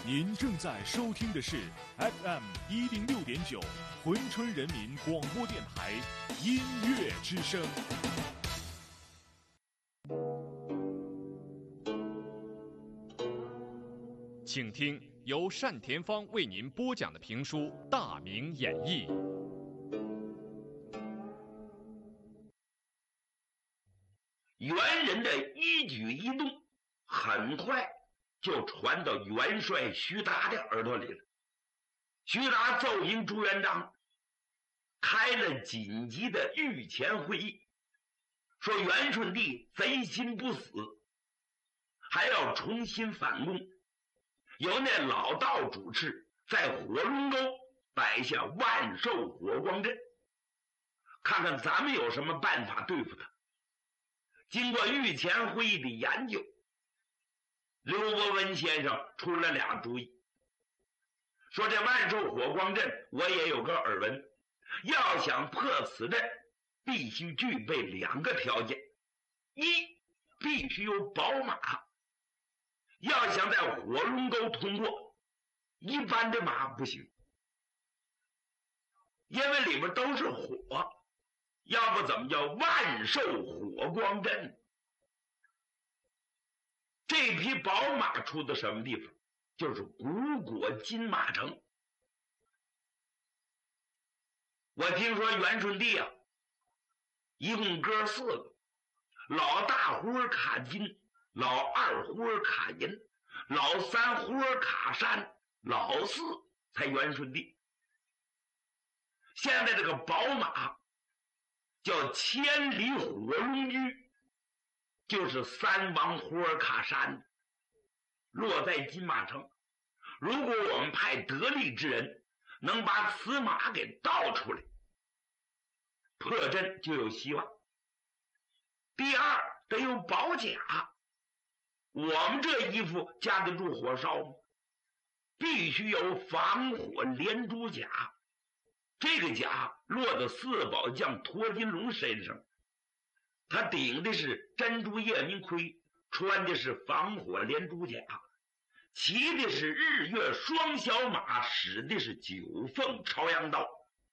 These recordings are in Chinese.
您正在收听的是 FM 106.9珲春人民广播电台音乐之声。请听由单田芳为您播讲的评书《大明演义》。 元人的一举一动很快就传到元帅徐达的耳朵里了。徐达奏明朱元璋，开了紧急的御前会议，说元顺帝贼心不死，还要重新反攻，由那老道主持，在火龙沟摆下万寿火光阵，看看咱们有什么办法对付他。经过御前会议的研究，刘伯温先生出了俩主意，说这万寿火光阵我也有个耳闻，要想破此阵，必须具备两个条件：一，必须有宝马，要想在火龙沟通过，一般的马不行，因为里面都是火，要不怎么叫万寿火光阵？这匹宝马出的什么地方？就是古果金马城。我听说元顺帝啊，一共哥4个，老大呼卡金，老二呼卡银，老三呼卡山，老4才元顺帝。现在这个宝马叫千里火龙驹，就是三王呼尔卡山，落在金马城。如果我们派得力之人能把此马给盗出来，破阵就有希望。第二，得有宝甲，我们这衣服架得住火烧吗？必须有防火连珠甲，这个甲落到4宝将驼金龙身上，他顶的是珍珠夜明盔，穿的是防火连珠甲，骑的是日月双小马，使的是九凤朝阳刀，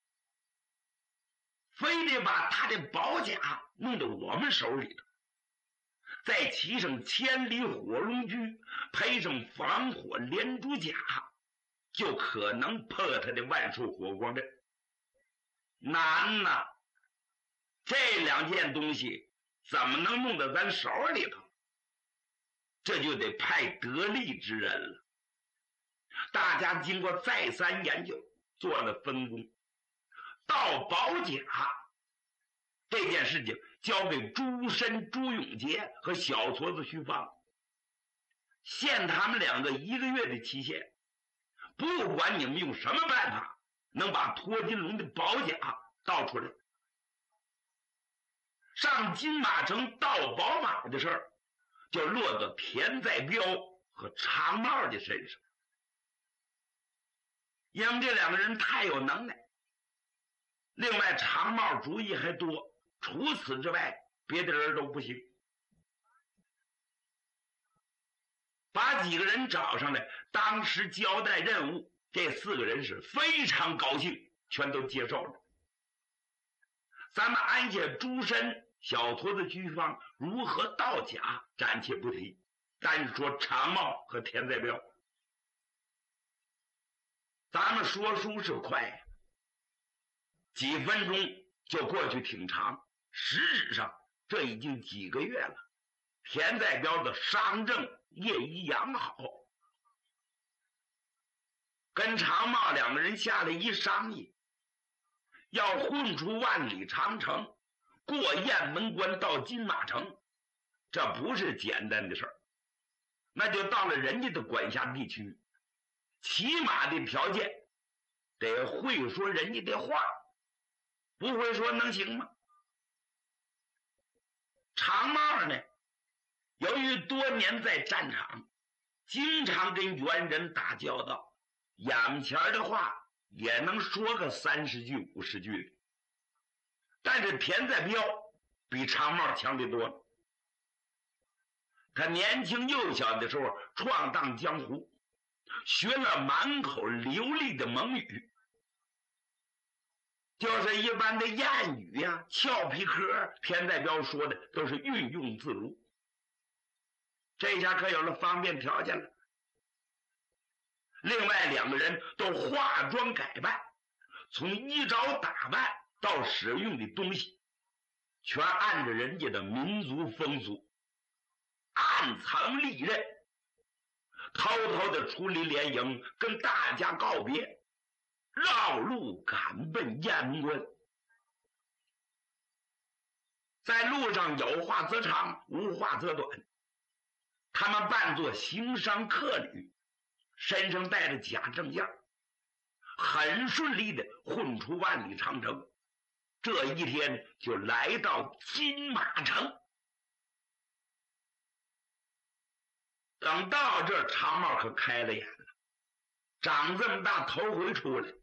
非得把他的宝甲弄到我们手里头，再骑上千里火龙驹，配上防火连珠甲，就可能破他的万寿火光阵。难呐，这两件东西怎么能弄到咱手里头？这就得派得力之人了。大家经过再三研究，做了分工。盗宝甲这件事情交给朱深、朱永杰和小矬子徐芳，限他们2个1个月的期限，不管你们用什么办法能把驼金龙的宝甲盗出来。上金马城盗宝马的事儿就落到田在彪和长帽的身上，因为这2个人太有能耐。另外长帽主意还多，除此之外别的人都不行。把几个人找上来，当时交代任务，这4个人是非常高兴，全都接受了。咱们按下朱深、小矬子居方如何盗甲暂且不提，单说长帽和田在彪。咱们说书是快，几分钟就过去挺长，实质上这已经几个月了。田在彪的伤正业已养好，跟长帽2个人下来一商议，要混出万里长城，过雁门关到金马城，这不是简单的事儿，那就到了人家的管辖地区，起码的条件得会说人家的话，不会说能行吗？长帽呢，由于多年在战场，经常跟元人打交道，眼前的话也能说个30句50句的。但是田在彪比长帽强得多了。他年轻幼小的时候闯荡江湖， 学了满口流利的蒙语，就是一般的谚语呀、俏皮嗑，田代表说的都是运用自如。这下可有了方便条件了。另外两个人都化妆改扮，从衣着打扮到使用的东西，全按着人家的民族风俗，暗藏利刃，偷偷的出离连营，跟大家告别，绕路赶奔雁门关。在路上有话则长，无话则短。他们扮作行商客旅，身上带着假证件，很顺利的混出万里长城。这一天就来到金马城。等到这，长帽可开了眼了，长这么大头回出来。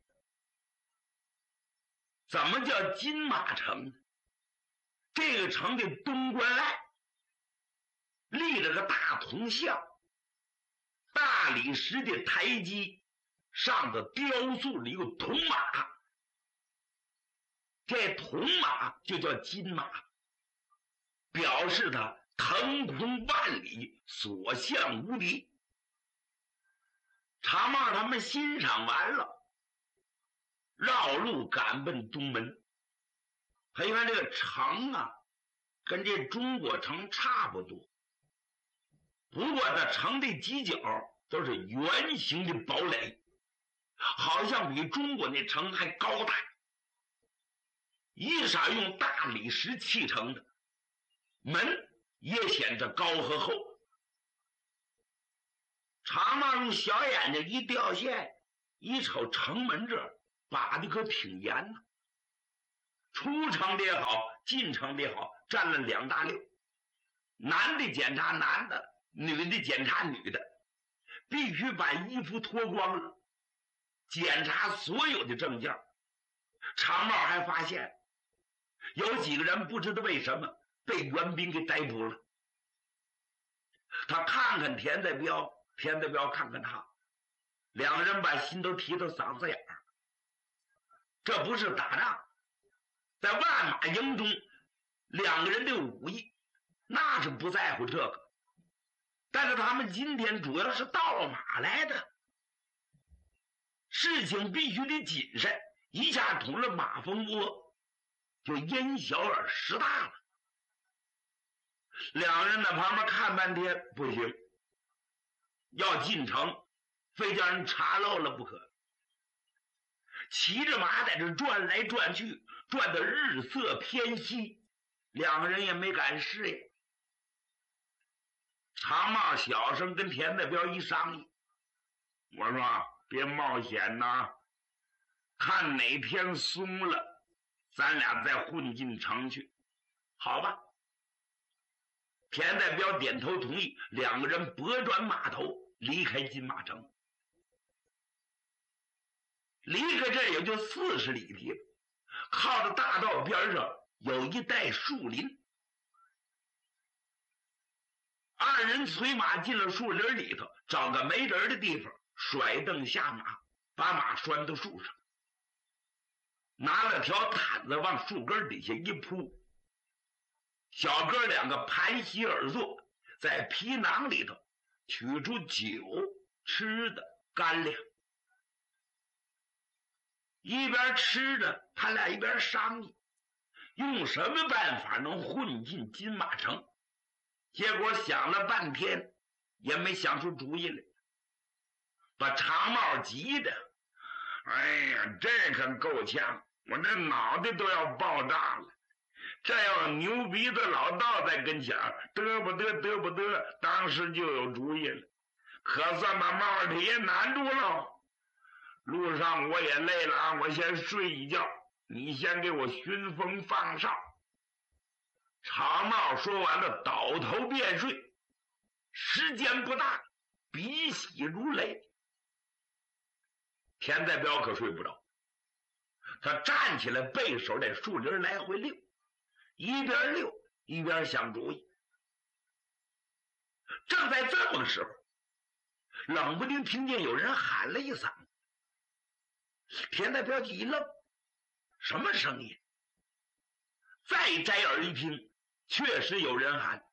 怎么叫金马城呢？这个城的东关外立着个大铜像，大理石的台基上头雕塑了一个铜马，这铜马就叫金马，表示它腾空万里，所向无敌。长帽他们欣赏完了，绕路赶奔东门。他一看这个城啊，跟这中国城差不多，不过这城的犄角都是圆形的堡垒，好像比中国那城还高大，衣裳用大理石砌成的，门也显得高和厚。长帽用小眼睛一掉线，一瞅城门这儿把的可挺严呐，出城的也好，进城的也好，占了2大溜，男的检查男的，女的检查女的，必须把衣服脱光了，检查所有的证件。长帽还发现有几个人不知道为什么被援兵给逮捕了。他看看田代彪，田代彪看看他，两个人把心都提到嗓子眼儿。这不是打仗，在万马营中，两个人的武艺那是不在乎这个，但是他们今天主要是盗马来的，事情必须得谨慎，一下捅了马蜂窝，就因小而失大了。两人在旁边看半天，不行，要进城，非叫人查漏了不可。骑着马在这转来转去，转得日色偏西，两个人也没敢试呀。长帽小声跟田代彪一商议，我说别冒险呐，看哪天松了，咱俩再混进城去，好吧？田代彪点头同意，两个人拨转马头离开金马城。离开这也就40里地了，靠着大道边上有一带树林。二人催马进了树林里头，找个没人的地方，甩蹬下马，把马拴到树上，拿了条毯子往树根底下一铺。小哥两个盘膝而坐，在皮囊里头取出酒、吃的、干粮。一边吃着，他俩一边商议，用什么办法能混进金马城。结果想了半天，也没想出主意来，把长帽急的，哎呀，这可够呛，我这脑袋都要爆炸了。这要牛鼻子老道在跟前，得不得，当时就有主意了，可算把帽儿爷难住了。路上我也累了啊，我先睡一觉，你先给我熏风放哨。长帽说完了，倒头便睡。时间不大，鼻息如雷。田代彪可睡不着，他站起来，背手在树林来回溜，一边溜一边想主意。正在这么个时候， 冷不丁听见有人喊了一嗓子。田大彪一愣，什么声音？再摘耳一听，确实有人喊：“